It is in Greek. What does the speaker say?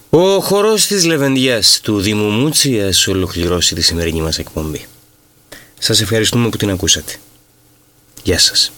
Ο χορός της Λεβενδιάς του Δήμου Μούτσιας ολοκληρώσει τη σημερινή μας εκπομπή. Σας ευχαριστούμε που την ακούσατε. Γεια σας.